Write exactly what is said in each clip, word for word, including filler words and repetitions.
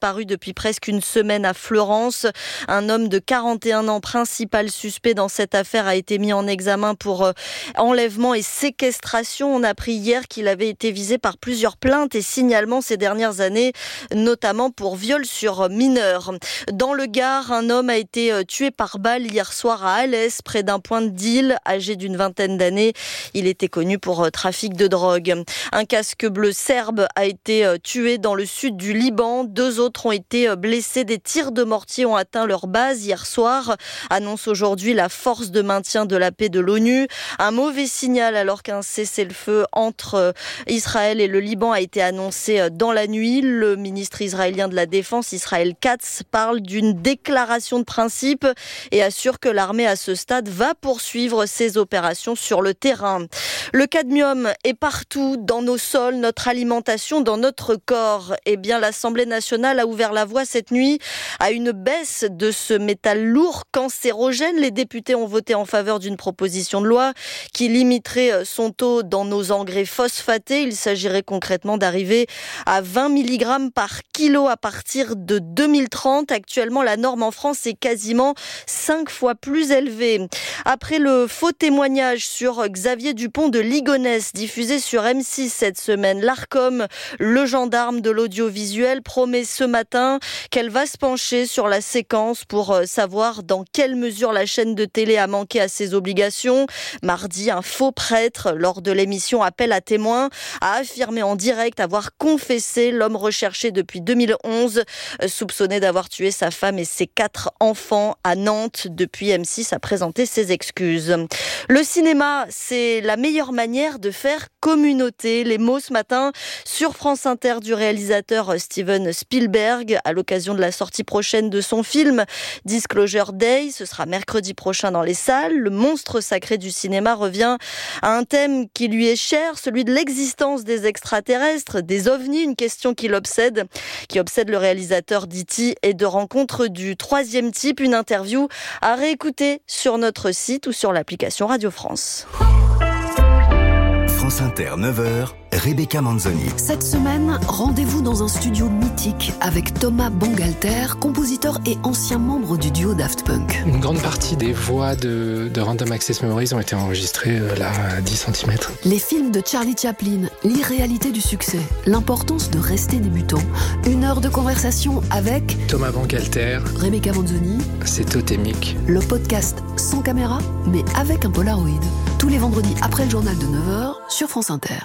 disparu depuis presque une semaine à Fleurance. Un homme de quarante et un ans, principal suspect dans cette affaire, a été mis en examen pour enlèvement et séquestration. On a appris hier qu'il avait été visé par plusieurs plaintes et signalements ces dernières années, notamment pour viol sur mineurs. Dans le Gard, un homme a été tué par balle hier soir à Alès, près d'un point de deal. Âgé d'une vingtaine d'années, il était connu pour trafic de drogue. Un casque bleu serbe a été tué dans le sud du Liban. Deux autres ont été blessés. Des tirs de mortier ont atteint leur base hier soir, annonce aujourd'hui la force de maintien de la paix de l'ONU. Un mauvais signal alors qu'un cessez-le-feu entre Israël et le Liban a été annoncé dans la nuit. Le ministre israélien de la Défense, Israël Katz, parle d'une déclaration de principe et assure que l'armée à ce stade va poursuivre ses opérations sur le terrain. Le cadmium est partout, dans nos sols, notre alimentation, dans notre corps. Eh bien, l'Assemblée nationale a ouvert la voie cette nuit à une baisse de ce métal lourd cancérogène. Les députés ont voté en faveur d'une proposition de loi qui limiterait son taux dans nos engrais phosphatés. Il s'agirait concrètement d'arriver à vingt milligrammes par kilo à partir de deux mille trente. Actuellement, la norme en France est quasiment cinq fois plus élevée. Après le faux témoignage sur Xavier Dupont de Ligonnès, diffusé sur M six cette semaine, l'Arcom, le gendarme de l'audiovisuel, promet ce matin qu'elle va se pencher sur la séquence pour savoir dans quelle mesure la chaîne de télé a manqué à ses obligations. Mardi, un faux prêtre, lors de l'émission Appel à témoins, a affirmé en direct avoir confessé. L'homme recherché depuis deux mille onze, soupçonné d'avoir tué sa femme et ses quatre enfants à Nantes. Depuis, M six a présenté ses excuses. Le cinéma, c'est la meilleure manière de faire communauté. Les mots ce matin sur France Inter du réalisateur Steven Spielberg à l'occasion de la sortie prochaine de son film Disclosure Day. Ce sera mercredi prochain dans les salles. Le monstre sacré du cinéma revient à un thème qui lui est cher, celui de l'existence des extraterrestres, des ovnis, une question qui l'obsède, qui obsède le réalisateur d'E T et de Rencontres du troisième type. Une interview à réécouter sur notre site ou sur l'application Radio France. France Inter, neuf heures, Rebecca Manzoni. Cette semaine, rendez-vous dans un studio mythique avec Thomas Bangalter, compositeur et ancien membre du duo Daft Punk. Une grande partie des voix de, de Random Access Memories ont été enregistrées euh, là, à dix centimètres. Les films de Charlie Chaplin, l'irréalité du succès, l'importance de rester débutant. Une heure de conversation avec Thomas Bangalter, Rebecca Manzoni. C'est totémique. Le podcast sans caméra, mais avec un Polaroid. Tous les vendredis après le journal de neuf heures sur France Inter.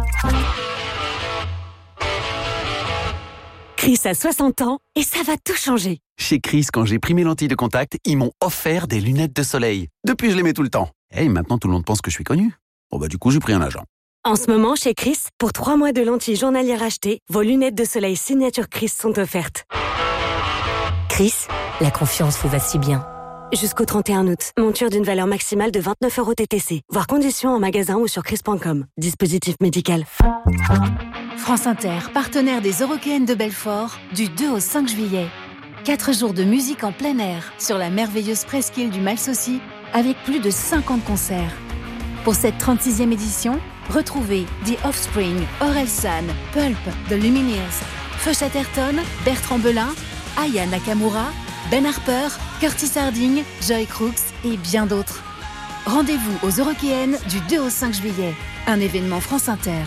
Chris a soixante ans et ça va tout changer. Chez Chris, quand j'ai pris mes lentilles de contact, ils m'ont offert des lunettes de soleil. Depuis, je les mets tout le temps. Et maintenant, tout le monde pense que je suis connu. Bon bah du coup, j'ai pris un agent. En ce moment, chez Chris, pour trois mois de lentilles journalières achetées, vos lunettes de soleil signature Chris sont offertes. Chris, la confiance vous va si bien. Jusqu'au trente et un août, monture d'une valeur maximale de vingt-neuf euros T T C. Voir conditions en magasin ou sur chris point com. Dispositif médical. France Inter, partenaire des Eurockéennes de Belfort, du deux au cinq juillet. Quatre jours de musique en plein air sur la merveilleuse presqu'île du Malsaucy, avec plus de cinquante concerts. Pour cette trente-sixième édition, retrouvez The Offspring, Orelsan, Pulp, The Lumineers, Feu Chatterton, Bertrand Belin, Aya Nakamura, Ben Harper, Curtis Harding, Joy Crooks et bien d'autres. Rendez-vous aux Eurockéennes du deux au cinq juillet. Un événement France Inter.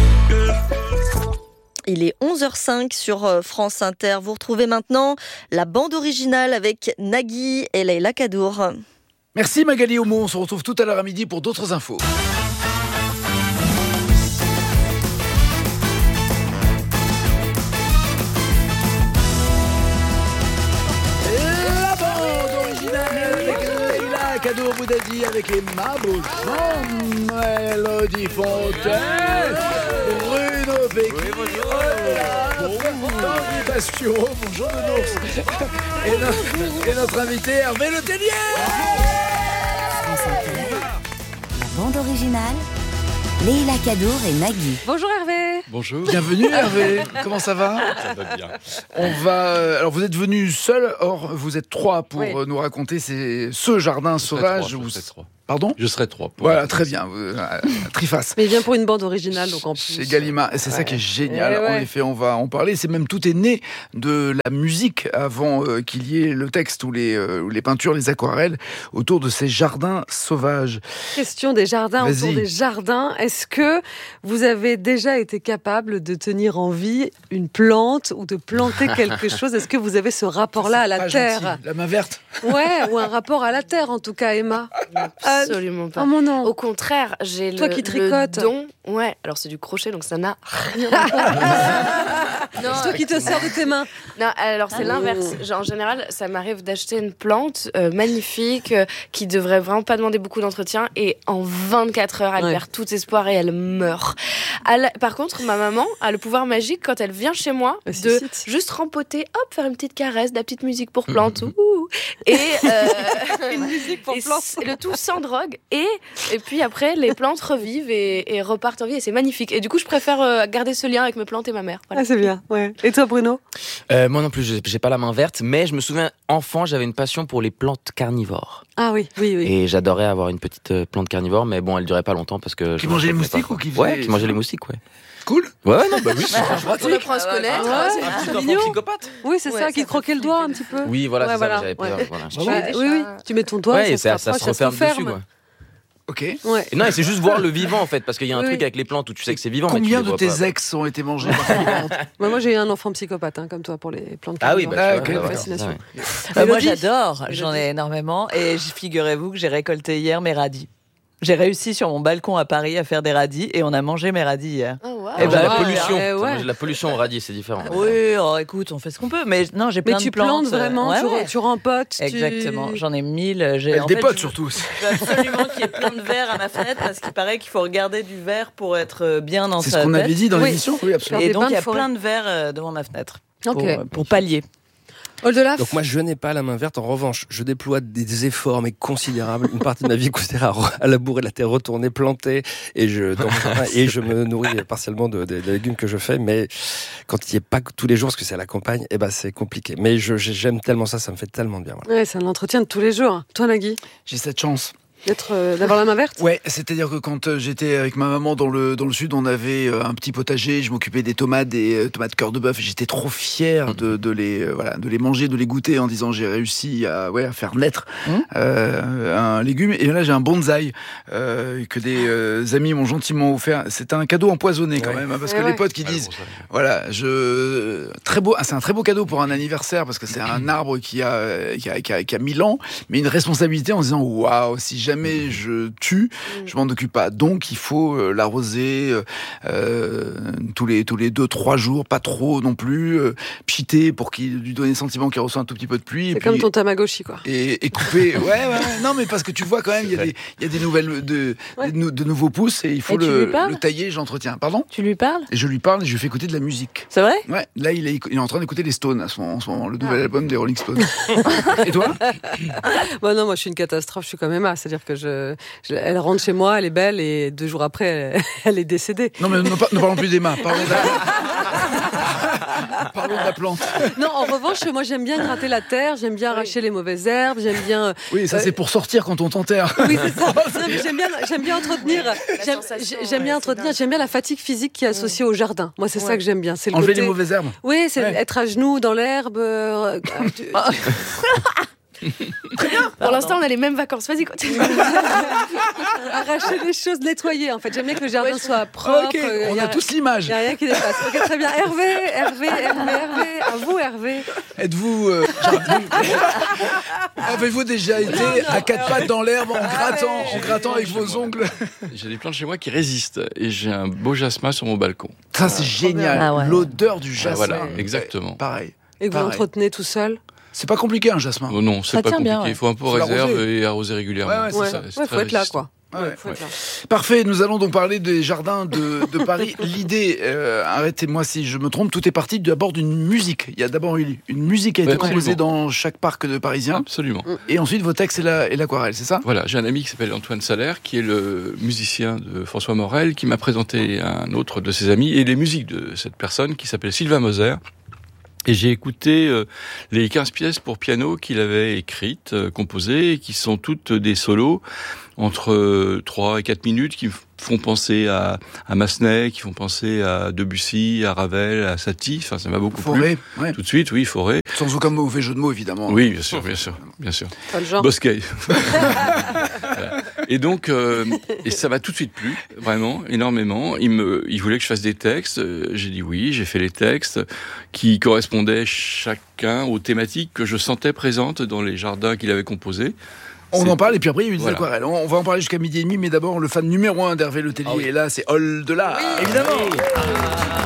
Il est onze heures cinq sur France Inter. Vous retrouvez maintenant la bande originale avec Nagui et Leïla Kadour. Merci Magali Aumont. On se retrouve tout à l'heure à midi pour d'autres infos. Kadour Boudadi avec les Mabouchons, Mélodie Fontaine, Bruno Becchio, Tanguy Bastureau, bonjour Nounours, et, no- et notre invité Hervé Le Tellier. France Inter, la bande originale, Leïla Kadour et Nagui. Bonjour Hervé. Bonjour. Bienvenue Hervé. Comment ça va ? Ça va bien. On va. Alors vous êtes venu seul, or vous êtes trois pour Oui. nous raconter ces... ce jardin sauvage. Trois, où... trois. Pardon ? Je serai trois. Voilà, très bien. Euh, triface. Mais il vient pour une bande originale, donc en plus. Chez Gallimard, et c'est ouais. ça qui est génial. Ouais. En effet, on va en parler. C'est même tout est né de la musique avant euh, qu'il y ait le texte ou les, euh, ou les peintures, les aquarelles autour de ces jardins sauvages. Question des jardins Vas-y. autour des jardins. Est-ce que vous avez déjà été capable de tenir en vie une plante ou de planter quelque chose ? Est-ce que vous avez ce rapport-là à la terre ? Gentil. La main verte. Ouais, ou un rapport à la terre en tout cas, Emma. Absolument pas. Oh mon nom. Au contraire, j'ai Toi le, qui tricotes. le don. Ouais, alors c'est du crochet, donc ça n'a rien à voir. Non, c'est toi qui te sers de tes mains. Non, alors c'est Ah, l'inverse. Genre, en général, ça m'arrive d'acheter une plante euh, magnifique euh, qui devrait vraiment pas demander beaucoup d'entretien et en vingt-quatre heures, elle ouais. perd tout espoir et elle meurt. Elle, par contre, ma maman a le pouvoir magique quand elle vient chez moi de Suscite. juste rempoter, hop, faire une petite caresse, de la petite musique pour plante, ouh, et euh, une musique pour et plante. Le tout sans drogue et et puis après les plantes revivent et, et repartent en vie et c'est magnifique. Et du coup, je préfère euh, garder ce lien avec mes plantes et ma mère. Voilà. Ah, c'est bien. Ouais. Et toi, Bruno ? euh, Moi non plus, j'ai, j'ai pas la main verte, mais je me souviens, enfant, j'avais une passion pour les plantes carnivores. Ah oui, oui, oui. Et j'adorais avoir une petite plante carnivore, mais bon, elle durait pas longtemps parce que... Qui mangeait les moustiques ou qui faisait... Ouais, qui mangeait les moustiques, ouais. Cool. Ouais, non, bah oui. On apprend à se connaître. Ouais, c'est c'est un petit mignon. enfant psychopathe. Oui, c'est Ouais, ça, ça qui te croquait le doigt un petit peu. Oui, voilà, Ouais, c'est voilà. ça, j'avais peur. Ouais. Voilà. Bah, oui, oui, tu mets ton doigt, ouais, ça, ça, se ça, ça se referme dessus, quoi. Ok. Ouais. Et non, et c'est juste voir le vivant en fait, parce qu'il y a un Oui. truc avec les plantes où tu sais que c'est vivant. Combien mais tu de les tes vois pas. ex ont été mangés par ces plantes ? Bah, moi, j'ai eu un enfant psychopathe, hein, comme toi, pour les plantes Ah oui, carnivores. bah, Ah, tu ok, vois, d'accord. fascination. ouais. Bah, moi Élodie j'adore, Élodie. j'en ai énormément et figurez-vous que j'ai récolté hier mes radis. J'ai réussi sur mon balcon à Paris à faire des radis et on a mangé mes radis hier. Oh, wow. Eh Et ben, la ouais, pollution, ouais, ouais. T'as- la pollution au radis, c'est différent. Oui, oh, écoute, on fait ce qu'on peut. Mais non, j'ai plein Mais de tu plantes. plantes vraiment, Ouais, tu, ouais. tu rempotes. Exactement, tu... j'en ai mille. J'ai, Avec en des fait, potes je- surtout aussi. Je veux absolument qu'il y ait plein de verres à ma fenêtre parce qu'il paraît qu'il faut regarder du verre pour être bien dans C'est sa ce qu'on tête. avait dit dans Oui. l'émission. Oui, absolument. Et Des donc bains il y de a forêt. plein de verres euh, devant ma fenêtre pour, Ok. euh, pour pallier. Oldelaf. Donc moi je n'ai pas la main verte. En revanche, je déploie des efforts mais considérables. Une partie de ma vie consistait à, à labourer la terre, retourner, planter, et je dans mon jardin, et je me nourris partiellement de, de, de légumes que je fais. Mais quand il n'y est pas tous les jours, parce que c'est à la campagne, eh ben c'est compliqué. Mais je, j'aime tellement ça, ça me fait tellement de bien. Voilà. Ouais, c'est un entretien de tous les jours. Toi, Nagui, J'ai cette chance. d'être, euh, d'avoir la main verte. Ouais, c'est-à-dire que quand euh, j'étais avec ma maman dans le dans le sud, on avait euh, un petit potager. Je m'occupais des tomates, des euh, tomates cœur de bœuf. Et j'étais trop fier de, de les euh, voilà de les manger, de les goûter en disant j'ai réussi à ouais à faire naître Mmh. euh, un légume. Et là j'ai un bonsaï euh, que des euh, amis m'ont gentiment offert. C'est un cadeau empoisonné quand Ouais. même, hein, parce Ouais, que ouais. les potes qui Ouais, disent bon, ça, voilà, je très beau, c'est un très beau cadeau pour un anniversaire parce que c'est un arbre qui a qui a, qui a, qui a mille ans, mais une responsabilité en se disant waouh, si jamais je tue, je m'en occupe pas. Donc il faut euh, l'arroser euh, tous les tous les deux trois jours, pas trop non plus, euh, pchiter pour qu'il lui donne le sentiment qu'il reçoit un tout petit peu de pluie. C'est et comme puis, ton Tamagotchi, quoi. et, et couper. Ouais, ouais, ouais. Non, mais parce que tu vois quand même, il y a des il y a des nouvelles de Ouais. de, nou- de nouveaux pousses et il faut Et tu le, lui parles le tailler. J'entretiens. Pardon. Tu lui parles ? Et je lui parle et je lui fais écouter de la musique. C'est vrai ? Ouais, là il est, il est en train d'écouter les Stones à son, en ce moment, le nouvel album des Rolling Stones. Et toi ? Bah non, moi je suis une catastrophe, je suis comme Emma, c'est-à-dire que je, je- elle rentre chez moi, elle est belle et deux jours après, elle, elle est décédée. Non mais ne, par- ne parlons plus d'Emma, parlons de la... parlons de la plante. Non, en revanche, moi j'aime bien gratter la terre, j'aime bien arracher les mauvaises herbes, j'aime bien. euh, Oui, ça euh, c'est pour sortir quand on t'enterre. Oui, c'est ça. Non, mais j'aime bien, j'aime bien entretenir. J'aime, sensation, j'aime bien ouais, entretenir. c'est dingue. J'aime bien la fatigue physique qui est associée au jardin. Moi, c'est ça Ouais. que j'aime bien. C'est le Enlever côté- les mauvaises herbes. Oui, c'est Ouais. être à genoux dans l'herbe. euh, tu- Pour l'instant, on a les mêmes vacances. Vas-y, continue. arracher les choses, nettoyer. En fait, j'aime bien que le jardin Ouais, je- soit propre. Ok, euh, on y a tous Il l'image. n'y a rien qui dépasse. Ok, très bien. Hervé, Hervé, Hervé, Hervé. À vous, Hervé. Êtes-vous euh, avez-vous déjà été à quatre pattes dans l'herbe en grattant, en grattant avec vos ongles? J'ai des plantes chez moi qui résistent et j'ai un beau jasmin sur mon balcon. Ça c'est génial. Ah ouais. L'odeur du Ah, jasmin. voilà, exactement. Ouais, pareil. Et que vous Pareil. entretenez tout seul. C'est pas compliqué un jasmin. Oh non, c'est Ça pas tient compliqué. bien, ouais. Il faut un peu Faut réserve l'arroser. et arroser régulièrement. Ouais, ouais, c'est Ouais, ça. c'est ouais, très faut être là, résistant. quoi. Ouais. Faut être là. Parfait, nous allons donc parler des jardins de, de Paris. L'idée, euh, arrêtez-moi si je me trompe, tout est parti d'abord d'une musique. Il y a d'abord eu une musique qui a été Ouais, composée absolument. dans chaque parc de Parisiens. Absolument. Et ensuite vos textes et, la, et l'aquarelle, c'est ça? Voilà, j'ai un ami qui s'appelle Antoine Salaire, qui est le musicien de François Morel, qui m'a présenté un autre de ses amis et les musiques de cette personne qui s'appelle Sylvain Moser. Et j'ai écouté euh, les quinze pièces pour piano qu'il avait écrites, euh, composées, et qui sont toutes des solos entre euh, trois et quatre minutes, qui font penser à, à Massenet, qui font penser à Debussy, à Ravel, à Satie. Enfin, ça m'a beaucoup Fauré, plu. ouais. Tout de suite, oui, Fauré. Sans aucun mauvais jeu de mots, évidemment. Oui, bien sûr, bien sûr, bien sûr. Pas le genre. Bosquet. Voilà. Et donc, euh, et ça m'a tout de suite plu, vraiment, énormément. Il me, il voulait que je fasse des textes. J'ai dit oui, j'ai fait les textes qui correspondaient chacun aux thématiques que je sentais présentes dans les jardins qu'il avait composés. On en parle et puis après il y a eu des Voilà. aquarelles. On va en parler jusqu'à midi et demi, mais d'abord le fan numéro un d'Hervé Le Tellier Ah oui. est là, c'est Hall de l'art. Oui. Évidemment. Oui.